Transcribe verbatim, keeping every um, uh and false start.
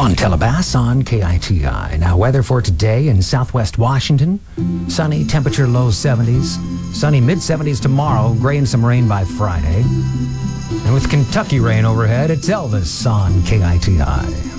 Ron Telebass on K I T I. Now, weather for today in southwest Washington. Sunny, temperature low seventies. Sunny, mid seventies tomorrow. Gray and some rain by Friday. And with Kentucky rain overhead, it's Elvis on K I T I.